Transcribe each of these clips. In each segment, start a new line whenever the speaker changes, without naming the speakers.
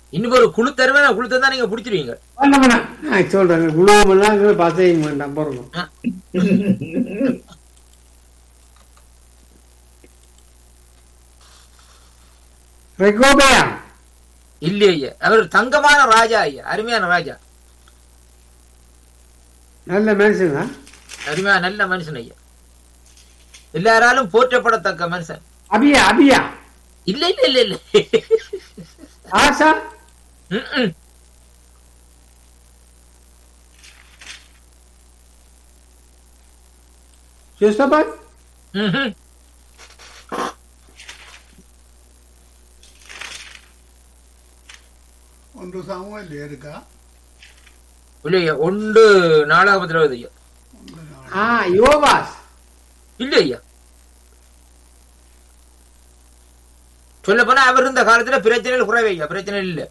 இன்னும் ஒரு குழு தருவேன், குழு தந்தா நீங்க பிடிச்சிருவீங்க.
சொல்றேன் குழுவெல்லாம் பசையும் வேண்டாம் போறோம். ரெகோபயா
இல்லையா, அவர் தங்கமான ராஜா ஐயா, அருமையான ராஜா,
நல்ல மனுஷன்,
அருமையான நல்ல மனுஷன் ஐயா, எல்லாராலும் போற்றப்படத்தக்க மனுஷன்.
அபியா அபியா
இல்ல இல்ல இல்ல இல்ல
ஆசா யோசபாத்
ஒன்று சாமுவேல் இருக்கா?
இல்லையா, ஒன்று நாளாகமத்தில் வருது ஐயா.
யோவாஸ்
இல்ல ஐயா, சொல்ல போனா அவர் இருந்த காலத்துல பிரச்சனைகள் குறைவே ஐயா, பிரச்சனை இல்ல.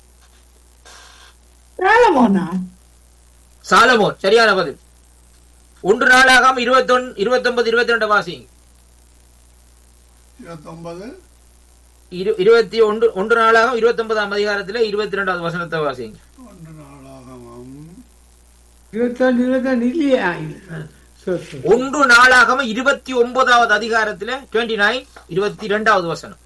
சாலமோன் சரியான பதில். ஒன்று நாளாகாம 21, 29, 22 வாசிங்க. 21 ஒன்று நாளாகம் 29ஆம் அதிகாரத்துல 22வது வசனத்தை வாசிங்க.
ஒன்று நாளாகமம்
21 இல்லையா?
ஒன்று நாளாகம 29வது அதிகாரத்துல 29, 22வது வசனம்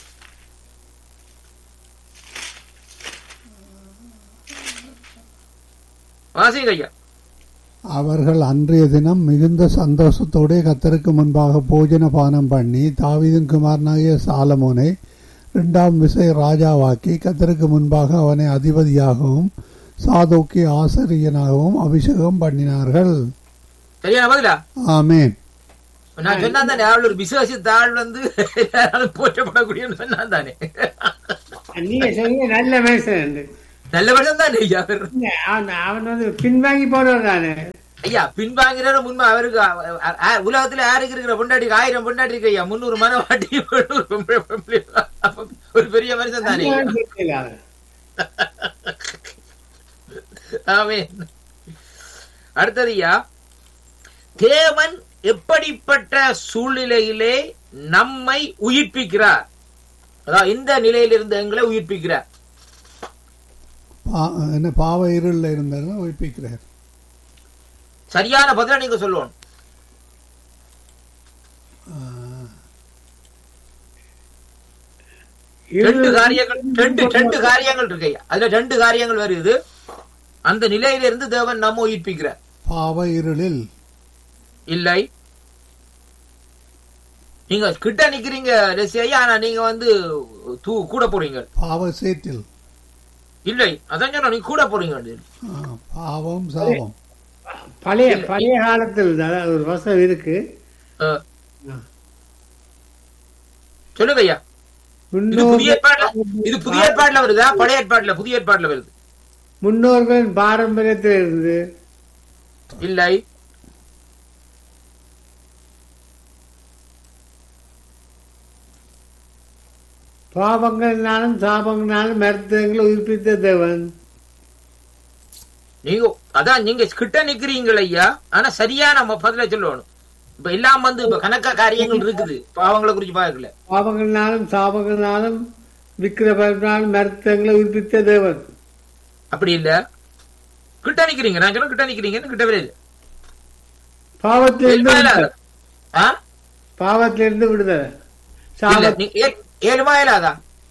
வாசிங்க ஐயா.
அவர்கள் அன்றைய தினம் மிகுந்த சந்தோஷத்தோடு கர்த்தருக்கு முன்பாக போஜன பானம் பண்ணி தாவீதின் குமாரனாகிய சாலமோனை 2ஆம் விசை ராஜாவாக்கி கர்த்தருக்கு முன்பாக அவனை அதிபதியாகவும் சாதோக்கி ஆசிரியனாகவும் அபிஷேகம் பண்ணினார்கள்.
சரியான பதிலா?
ஆமென்.
நான் சொன்னான் தானே, அவள் ஒரு விசுவாசித்த ஆள் வந்து போற்றப்படக்கூடிய சொன்னான் தானே.
நீங்க சொன்னீங்க நல்ல மனுஷன்,
நல்ல மனுஷன் தானே ஐயா.
அவன் வந்து பின்வாங்கி போனவர் தானே
ஐயா. பின்வாங்கிறாரு முன்மா. அவருக்கு உலகத்துல யாருக்கு இருக்கிற பொண்டாட்டிக்கு 1000 பொண்டாட்டி இருக்கு ஐயா, 300 மனவாட்டி, ஒரு பெரிய மனுஷன் தானே. ஆமென். அடுத்தது ஐயா, தேவன் எப்படிப்பட்ட சூழ்நிலையிலே நம்மை உயிர்ப்பிக்கிறார்? அதாவது இந்த நிலையிலிருந்து எங்களை உயிர்ப்பிக்கிறார்.
என்ன பாவ இருளில் இருந்தாலும் உயிர்ப்பிக்கிறார்.
சரியான பதில நீங்க சொல்லணும். ரெண்டு காரியங்கள் இருக்கு ஐயா. அதுல 2 காரியங்கள் வருது. அந்த நிலையிலிருந்து தேவன் நம்ம உயிர்ப்பிக்கிறார்.
பாவ இருளில்
இல்லை, நீங்க கிட்ட நிக்கிறீங்க ஐயா, ஆனா நீங்க வந்து கூட போறீங்க.
பாவ சேற்றில்
இல்லை, அதான் சொன்ன, நீங்க கூட போறீங்க.
பாவம் சாபம்.
பழைய காலத்தில் ஒரு வசனம் இருக்கு,
சொல்லுங்க ஐயா. இது புதிய ஏற்பாடுல வருதா, பழைய ஏற்பாடுல? புதிய ஏற்பாடுல வருது.
முன்னோர்கள் பாரம்பரியத்தில் இருந்து.
இல்லை,
பாவங்கள்னாலும் சாபங்களாலும் மருத்துவங்களை உயிர்ப்பித்த தேவன்.
நீங்க அதான் நீங்க கிட்ட நிக்கிறீங்கள் ஐயா, ஆனா சரியான பதில சொல்லணும். இப்ப எல்லாம் வந்து இப்ப கணக்கா காரியங்கள் இருக்குது, பாவங்களை குறிச்சு பாக்கல.
பாவங்கள்னாலும் சாபங்களாலும் விக்கிரபனாலும் மருத்துவங்களை உயிர்ப்பித்த தேவன்.
அப்படி இல்ல, கிட்ட நிக்கிறீங்க. நான் சொல்ல கிட்ட நிக்கிறீங்க, கிட்டவே இல்லை.
பாவத்திலிருந்து விடுதலை.
7 இயலாதா?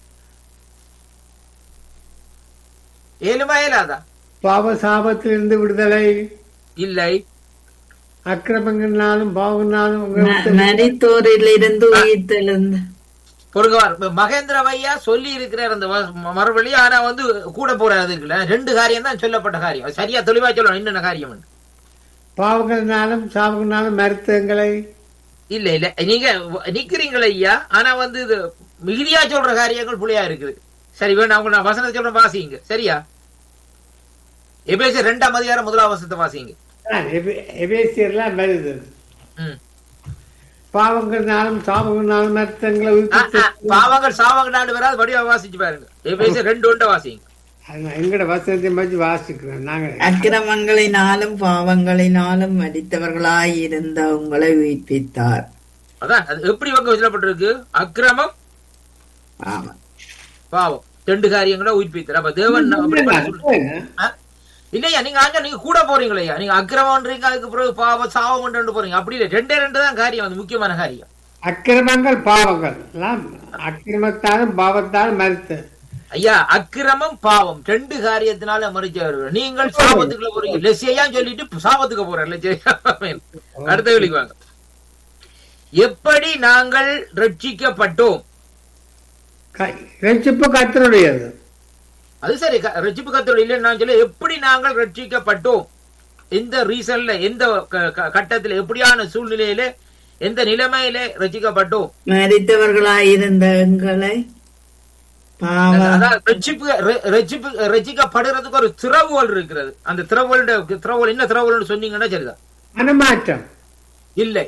7 இயலாதா?
பாவ சாபத்திலிருந்து விடுதலை
இல்லை.
அக்கிரமங்களாலும் பாவங்களாலும்
மரித்தோரிலிருந்து உயிர்த்தெழுந்த
மகேந்திர ஐயா சொல்லி இருக்கிறார் அந்த மறுபடி. ஆனா வந்து கூட போறது 2 காரியம் தான் சொல்லப்பட்ட காரியம். சரியா தெளிவா சொல்லணும் என்னென்ன காரியம்.
பாவங்கள்னாலும் சாபங்களாலும் மருத்துவங்களை.
இல்ல இல்ல, நீங்க நிக்கிறீங்களா ஐயா, ஆனா வந்து இது மிகுதியா சொல்ற காரியங்கள் புள்ளையா இருக்குது. சரி, வேணும் அவங்க நான் வசனத்தை சொல்றேன், வாசிங்க. சரியா? எபேசியர் 2ஆம் அதிகாரம் 1ஆம் வசனத்தை வாசிங்க.
எபேசியர்லாம் வருது. பாவங்கள்னாலும் சாபங்களாலும் மருத்துவங்களை.
பாவங்கள் சாபங்களாலும் வராது, வடிவா வாசிச்சு பாருங்க. எபேசியர் 2:1 வாசிங்க.
எங்கட வசனத்தை பற்றி வாசிக்கிறோம் நாங்க.
அக்கிரமங்களினாலும் பாவங்களினாலும் மடித்தவர்களாயிருந்த உங்களை உயிர்ப்பித்தார்.
அதான் அது எப்படி சொல்லப்பட்டிருக்கு? அக்கிரமம் பாவம். ரெண்டு காரியங்களை உயிர்ப்பித்தார். அப்ப தேவன் இல்லையா, நீங்க அங்க நீங்க கூட போறீங்களா, நீங்க அக்கிரமம்ன்றீங்க, அதுக்கு பிறகு பாவம் சாவம் போறீங்க. அப்படி இல்லை, ரெண்டே ரெண்டு தான் காரியம், அது முக்கியமான காரியம்.
அக்கிரமங்கள் பாவங்கள் எல்லாம் அக்கிரமத்தாலும் பாவத்தாலும் மறுத்து
ஐயா, அக்கிரமம் பாவம் ரெண்டு காரியத்தினால மறிச்சவர்கள். நீங்கள் சாபத்துக்குள்ள போறீங்க, லெசியா சொல்லிட்டு சாபத்துக்கு போறேன். அடுத்த கேள்விக்கு வாங்க. எப்படி நாங்கள் ரட்சிக்கப்பட்டோம்?
ரட்சிப்பு கர்த்தருடையது.
அது சரி, ரட்சிப்பு கர்த்தருடைய இல்லைன்னு நான் சொல்ல, எப்படி நாங்கள் ரட்சிக்கப்பட்டோம், எந்த ரீசன்ல, எந்த கட்டத்துல, எப்படியான சூழ்நிலையில, எந்த நிலைமையில ரட்சிக்கப்பட்டோம்?
மரித்தவர்களாயிருந்த எங்களை
ரட்சிக்கப்படுறதுக்கு ஒரு திறவுகோல் இருக்கிறது. அந்த திறவுகோல் என்ன திறவுகோல் சொன்னீங்கன்னா சரிதான்.
மனமாற்றம்
இல்லை,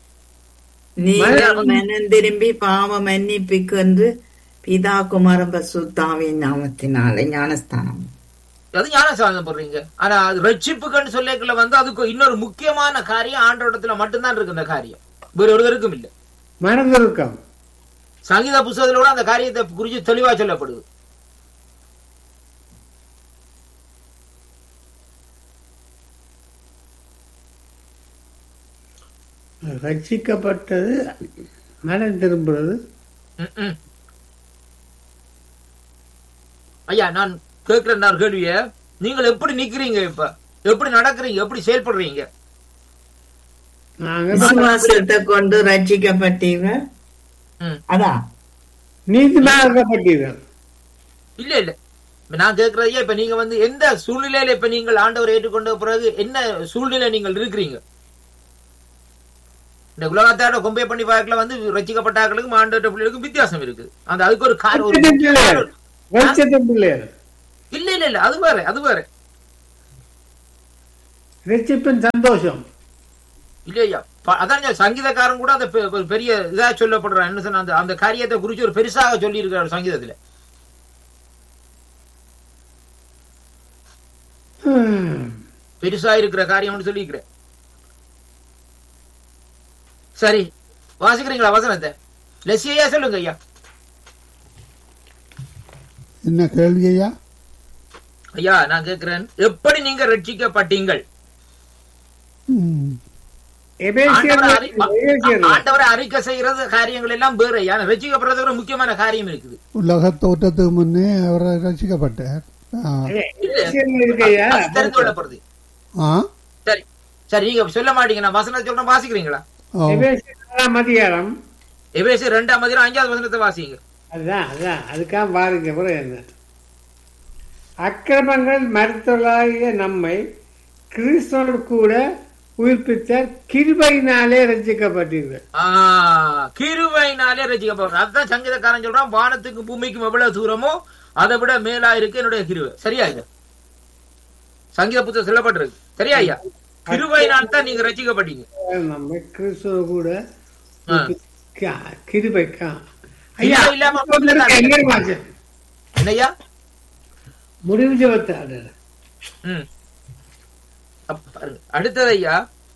மனம் திரும்பி பாவ மன்னிப்புக்கு என்று பிதா குமாரன் பரிசுத்தாவின் நாமத்தினாலே ஞானஸ்தானம்.
அது ஞானஸ்தானம் போடுறீங்க. ஆனா அது ரட்சிப்புக்குன்னு சொல்லிக்கல அதுக்கு இன்னொரு முக்கியமான காரியம் ஆண்டவரிடத்துல மட்டும்தான் இருக்கு. அந்த காரியம் வேற ஒருவருக்கும் இல்லை.
மனதிருக்கம்
சங்கீத புத்தகத்திலோட அந்த காரியத்தை குறித்து தெளிவா சொல்லப்படுது.
ரட்சிக்கப்பட்டது மனம் திரும்புறது.
ஐயா, நான் கேட்கிறேன் கேள்விய, நீங்கள் எப்படி நிக்கிறீங்க, இப்ப எப்படி நடக்கிறீங்க, எப்படி செயல்படுறீங்க?
விசுவாசத்தை கொண்டு ரட்சிக்கப்பட்டீர்கள். அதான்
நீதிமாக்கப்பட்டீர்கள்.
இல்ல இல்ல, நான் கேட்கறதையா, இப்ப நீங்க எந்த சூழ்நிலையில இப்ப நீங்கள் ஆண்டவரை ஏற்றுக்கொண்ட பிறகு என்ன சூழ்நிலை நீங்கள் இருக்கிறீங்க? இந்த உலகத்தோட கொம்பை பண்ணி பார்க்கல ரசிக்கப்பட்டாக்களுக்கும் ஆண்டவர பிள்ளைகளுக்கும் வித்தியாசம் இருக்கு. அந்த அதுக்கு ஒரு இல்ல இல்ல இல்ல, அது வேற, அது வேற.
ரட்சிப்பின் சந்தோஷம்
இல்லையா, அதான் சங்கீதக்காரன் கூட அந்த பெரிய இதா சொல்லப்படுறான். என்ன சொன்ன, அந்த காரியத்தை குறிச்சு ஒரு பெருசாக சொல்லி இருக்கிறார் சங்கீதத்துல. பெருசா இருக்கிற காரியம் சொல்லிக்கிறேன். சரி, வாசிக்கிறீங்களா வசனத்தை? லெசியா சொல்லுங்க ஐயா.
என்ன கேள்வி ஐயா?
ஐயா, நான் கேட்கிறேன், எப்படி நீங்க ரட்சிக்கப்பட்டீங்கள்? ஆண்டவரை அறிக்கை செய்யறது காரியங்கள் எல்லாம் வேற. ரட்சிக்கப்படுறது ஒரு முக்கியமான காரியம் இருக்குது.
உலக தோற்றத்துக்கு முன்னே அவரை ரட்சிக்கப்பட்டார்.
தெரிந்து கொள்ளப்படுது. சரி சரி, நீங்க சொல்ல மாட்டீங்க, நான் வசனம் சொல்றேன், வாசிக்கிறீங்களா?
அதிகாரம்
எபேசியர் 2ஆம் அதிகாரம் 5வது வசனத்தை வாசிங்க.
அதான் அதுக்காக பாருங்க. அக்கிரமங்கள் மறுத்தவர்களாகிய நம்மை கிறிஸ்துவோடு கூட உயிர்ப்பித்தார், கிருபையினாலே ரட்சிக்கப்பட்டீர்கள்.
கிருபையினாலே ரட்சிக்கப்பட்ட, அதுதான் சங்கீதக்காரன் சொல்றான், வானத்துக்கு பூமிக்கும் எவ்வளவு தூரமோ அதை விட மேலா இருக்கு என்னுடைய கிருபை. சரியா ஐயா? சங்கீத புத்தகம் சொல்லப்பட்டிருக்கு. சரியா ஐயா? கிருபையினால் தான் நீங்க ரட்சிக்கப்பட்டீங்க.
நம்ம கிறிஸ்துவோடு கூட கிருபை.
என்னையா
முடிவு ஜெபத்தாடு.
அடுத்தது ஐயா,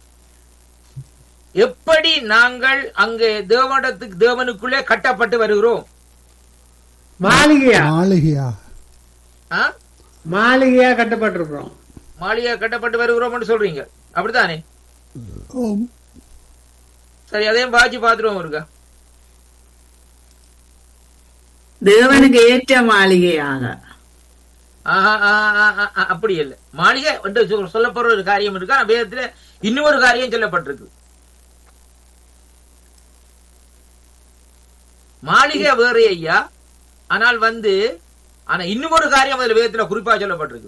எப்படி நாங்கள் அங்கே தேவனுக்குள்ளே கட்டப்பட்டு வருகிறோம்?
மாளிகையா கட்டப்பட்டிருக்கிறோம்.
மாளிகையா கட்டப்பட்டு வருகிறோம் சொல்றீங்க, அப்படித்தானே? சரி, அதையும் பாய்ச்சி பாத்துருவோம் இருக்கா?
தேவனுக்கு ஏற்ற மாளிகையாக.
அப்படி இல்லை, மாளிகை சொல்லப்படுற ஒரு காரியம் இருக்கா? வேதத்துல இன்னொரு காரியம் சொல்லப்பட்டிருக்கு. மாளிகை வேற ஐயா, ஆனால் ஆனா இன்னும் ஒரு காரியம் அதுல வேதத்துல குறிப்பா சொல்லப்பட்டிருக்கு.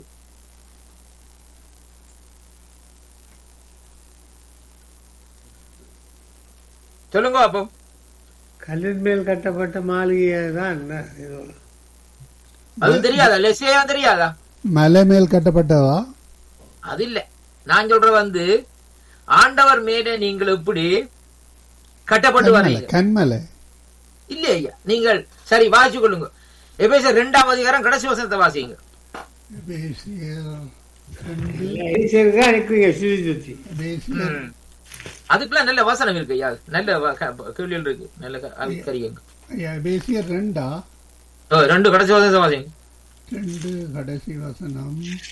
சொல்லுங்க அப்போ.
கல்லின் மேல் கட்டப்பட்ட மாளிகை தான்.
அது தெரியாதா? லெசியா தெரியாதா?
மலை மேல் கட்டப்பட்டவா?
அது இல்ல, நான் சொல்ற ஆண்டவர் மேலே நீங்கள் எப்படி கட்டப்பட்டு வரீங்க?
கண்மலை
இல்ல ஐயா, நீங்கள் சரி வாசிச்சு கொள்ளுங்க. எபேசியர் 2ஆம் அதிகாரம் கடைசி வசனத்தை வாசிங்க. அதுக்கெல்லாம் நல்ல வசனம் இருக்கு ஐயா, நல்ல கேள்விகள் இருக்கு, நல்ல கரியங்க.
எபேசியர் 2
2 கடைசி வசனம் வாசிங்க.
2 கடைசி வசனம்.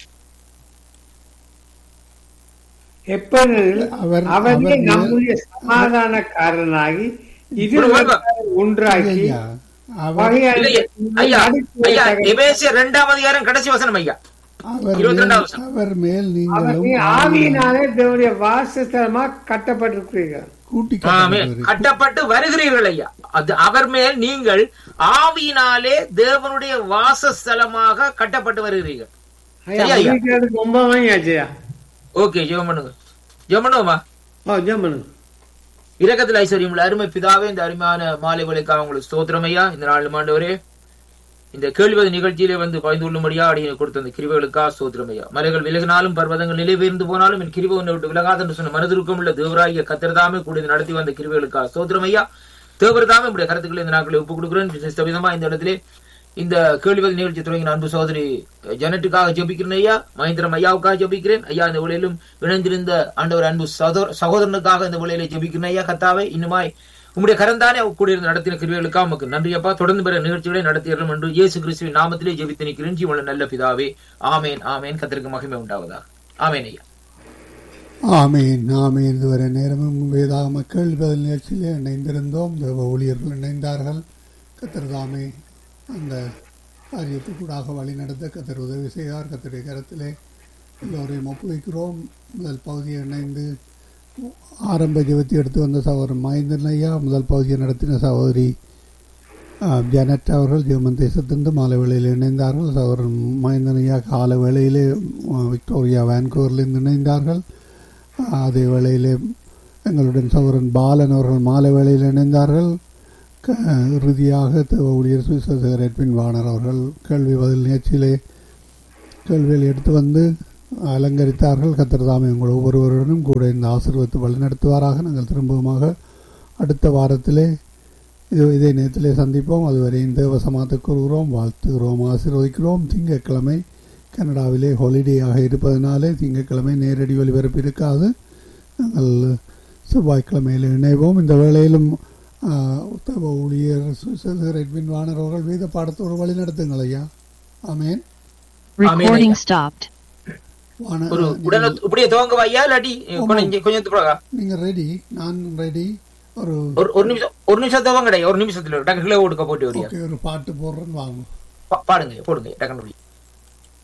எப்பொழுது
அவர்
அவரே நம்முடைய சமாதானக்காரனாகி ஒன்றாக்கி
ஐயா,
இல்லையே. ஐயா ஐயா எபேசியர் 2ஆம் அதிகாரம் கடைசி வசனம் ஐயா. 22ஆம் வசனம்.
அவர் மேல் நீங்களும்
ஆவியினாலே தேவனுடைய வாசஸ்தலமா கட்டப்பட்டிருக்கிறீர்கள்.
கூட்டி
கட்டப்பட்டு வருகிறீர்கள் ஐயா. அது அவர் மேல் நீங்கள் ஆவியினாலே தேவனுடைய வாசஸ்தலமாக கட்டப்பட்டு வருகிறீர்கள். சரியா ஐயா?
ரொம்ப வாங்கியாச்சையா.
ஓகே, ஜெபம் பண்ணுங்க. ஜெபம் பண்ணுவோமா?
ஜெபம் பண்ணுங்க.
இரக்கத்தில் ஐஸ்வர்யம் உள்ள அருமை பிதாவே, இந்த அருமையான மாலை வேளைக்காக உங்களுக்கு ஸ்தோத்திரம் ஐயா. இந்த நாள் ஆண்டவரே, இந்த கேள்வி நிகழ்ச்சியிலே வந்து பயந்து கொள்ளும்படியா அடியை கொடுத்த அந்த கிருபைகளுக்காக ஸ்தோத்திரம் ஐயா. மலைகள் விலகினாலும் பர்வதங்கள் நிலை உயர்ந்து போனாலும் என் கிருபை உன்னை விட்டு விலகாது என்று சொன்ன மனதிற்கும் உள்ள தேவராகிய கர்த்தர்தாமே கூடிய நடத்தி வந்த கிருபைகளுக்காக ஸ்தோத்திரம் ஐயா. தேவர்தாமே உடைய கருத்துக்களை இந்த நாட்களை ஒப்புக் கொடுக்கிறேன். விதமா இந்த இடத்திலே இந்த கேள்வி நிகழ்ச்சி தொடங்கின அன்பு சகோதரி ஜனட்டுக்காக ஜெபிக்கிறேன் ஐயா. மகேந்திரம் ஐயாவுக்காக ஜெபிக்கிறேன் ஐயா. இந்த வேளையிலும் இணைந்திருந்த ஆண்டவர் அன்பு சகோதரனுக்காக இந்த வேளையில ஜெபிக்கிறேன் ஐயா. கர்த்தாவே, இன்னுமாய் உங்களுடைய கரந்தானே கூடியிருந்து நடத்தின கிருபைகளுக்காக உமக்கு நன்றி அப்பா. தொடர்ந்து பெற நிகழ்ச்சிகளை நடத்தியறோம் என்று இயேசு கிறிஸ்துவின் நாமத்திலே ஜெபித்து நிற்கிறேன் ஜீவனுள்ள நல்ல பிதாவே. ஆமேன் ஆமேன். கர்த்தருக்கு மகிமை உண்டாவதாக. ஆமேன் ஐயா.
ஆமேன் ஆமேன். இதுவரை நேரமும் வேதாகம கேள்வி பதில் நிகழ்ச்சியிலே இணைந்திருந்தோம். தேவ ஊழியர்கள் இணைந்தார்கள். கர்த்தர்தாமே அந்த காரியத்துக்கூடாக வழி நடத்த கர்த்தர் உதவி செய்தார். கர்த்தருடைய கரத்திலே எல்லோரையும் ஒப்புவிக்கிறோம். முதல் பகுதியை இணைந்து ஆரம்ப ஜெபத்தை எடுத்து வந்த சகோதரன் மகேந்திரன் ஐயா, முதல் பகுதியை நடத்தின சகோதரி ஜனட் அவர்கள் ஜெர்மன் தேசத்திலிருந்து மாலை வேளையில் இணைந்தார்கள். சகோதரன் மகேந்திரன் ஐயா கால வேளையிலே விக்டோரியா வான்கூவரிலிருந்து இணைந்தார்கள். அதே வேளையிலே எங்களுடன் சகோதரன் பாலன் அவர்கள் மாலை வேளையில் இணைந்தார்கள். இறுதியாக ஊழியர் சுவிசேஷகர் எட்வின் வாணர் அவர்கள் கேள்வி பதில் நிகழ்ச்சியிலே கேள்வியில் எடுத்து வந்து அலங்கரித்தார்கள். கர்த்தர்தாமே உங்கள் ஒவ்வொருவருடனும் கூட இந்த ஆசீர்வாதத்தை வழிநடத்துவாராக. நாங்கள் திரும்பவுமாக அடுத்த வாரத்திலே இதே நேரத்திலே சந்திப்போம். அதுவரை இந்த தேவசமாத்தை கூறுகிறோம், வாழ்த்துகிறோம், ஆசீர்வதிக்கிறோம். திங்கட்கிழமை கனடாவிலே ஹாலிடேயாக இருப்பதனாலே திங்கட்கிழமை நேரடி ஒலிபரப்பு இருக்காது. நாங்கள் செவ்வாய்க்கிழமையில் இணைவோம். இந்த வேளையிலும் ஊழியர் சுவிசேஷகர் எட்வின் வாணர் அவர்கள் வேத பாடத்தோடு வழி நடத்துங்கள் ஐயா. ஆமேன்.
Recording stopped.
இப்படியே துவங்க ஐயா. இல்லாட்டி கொஞ்சம்
நீங்க ரெடி, நான் ரெடி.
ஒரு நிமிஷம் துவங்க. ஒரு நிமிஷத்துல டக்குனு ஓடுக்க போட்டு
ஒரு பாட்டு போடுறேன்னு வாங்க.
பாடுங்க, போடுங்க டக்குனு.